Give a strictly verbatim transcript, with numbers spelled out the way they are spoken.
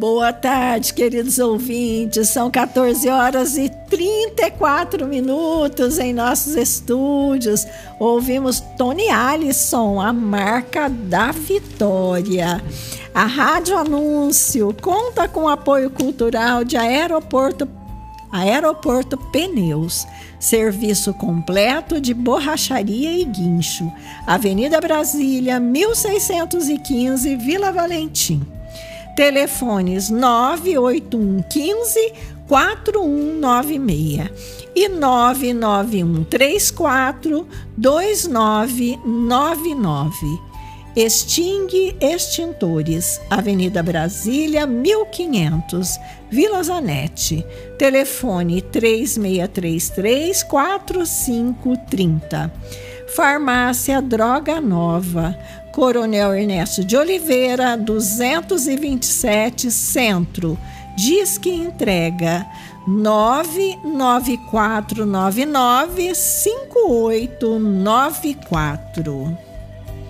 Boa tarde, queridos ouvintes. São quatorze horas e trinta e quatro minutos em nossos estúdios. Ouvimos Tony Allison, a marca da vitória. A Rádio Anúncio conta com o apoio cultural de Aeroporto, Aeroporto Pneus. Serviço completo de borracharia e guincho. Avenida Brasília, mil seiscentos e quinze, Vila Valentim. Telefones nove oito um um cinco, quatro um nove seis e nove nove um três quatro, dois nove nove nove. Extingue Extintores, Avenida Brasília, mil e quinhentos, Vila Zanetti. Telefone três seis três três, quatro cinco três zero. Farmácia Droga Nova, Coronel Ernesto de Oliveira, duzentos e vinte e sete, Centro. Disque entrega nove nove quatro nove nove, cinco oito nove quatro.